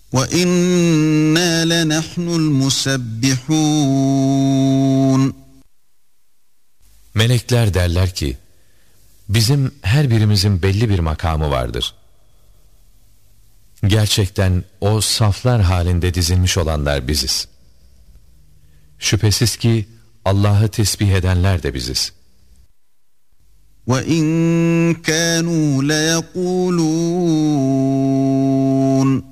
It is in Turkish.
وَإِنَّا لَنَحْنُ الْمُسَبِّحُونَ. Melekler derler ki, bizim her birimizin belli bir makamı vardır. Gerçekten o saflar halinde dizilmiş olanlar biziz. Şüphesiz ki Allah'ı tesbih edenler de biziz. وَإِنْ كَانُوا لَيَقُولُونَ.